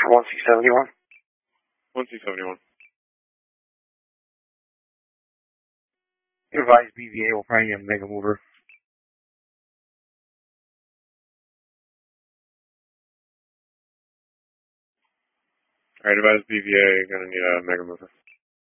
for 1C71. 1C71. Advise BVA will probably need a mega mover. Alright, advise BVA, you're gonna need a mega mover.